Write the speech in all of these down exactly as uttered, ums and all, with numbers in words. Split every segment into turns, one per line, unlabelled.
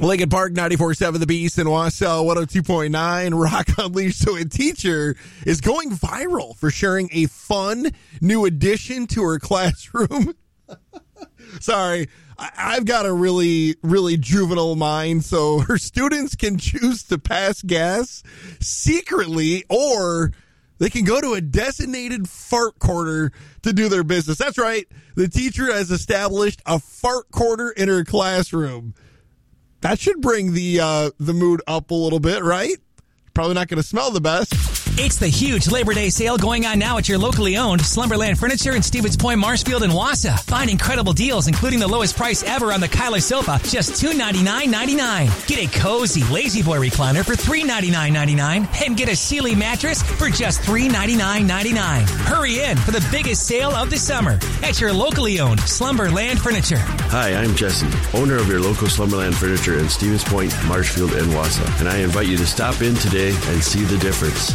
Lincoln Park, ninety-four point seven The Beast in Wausau, one oh two point nine Rock Unleashed. So a teacher is going viral for sharing a fun new addition to her classroom. Sorry, I- I've got a really, really juvenile mind. So her students can choose to pass gas secretly, or they can go to a designated fart corner to do their business. That's right. The teacher has established a fart corner in her classroom. That should bring the uh, the mood up a little bit, right? Probably not going to smell the best.
It's the huge Labor Day sale going on now at your locally owned Slumberland Furniture in Stevens Point, Marshfield, and Wausau. Find incredible deals, including the lowest price ever on the Kyler sofa, just two hundred ninety-nine dollars and ninety-nine cents. Get a cozy Lazy Boy recliner for three hundred ninety-nine dollars and ninety-nine cents and get a Sealy mattress for just three hundred ninety-nine dollars and ninety-nine cents. Hurry in for the biggest sale of the summer at your locally owned Slumberland Furniture.
Hi, I'm Jesse, owner of your local Slumberland Furniture in Stevens Point, Marshfield, and Wausau, and I invite you to stop in today and see the difference.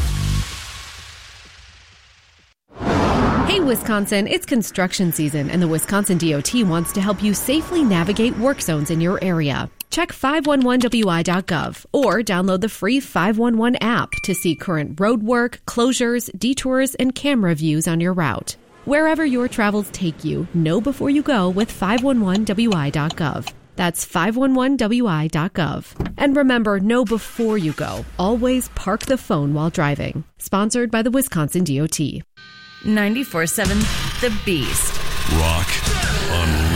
Hey, Wisconsin, it's construction season, and the Wisconsin D O T wants to help you safely navigate work zones in your area. Check five one one W I dot gov or download the free five one one app to see current road work, closures, detours, and camera views on your route. Wherever your travels take you, know before you go with five one one W I dot gov. That's five one one W I dot gov. And remember, know before you go. Always park the phone while driving. Sponsored by the Wisconsin D O T.
ninety-four point seven The Beast.
Rock Unleashed.